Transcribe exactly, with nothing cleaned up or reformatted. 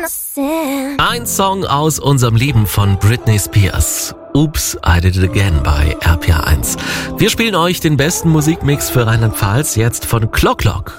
Ein Song aus unserem Leben von Britney Spears. Oops, I Did It Again bei R P R eins. Wir spielen euch den besten Musikmix für Rheinland-Pfalz jetzt von Clock Clock.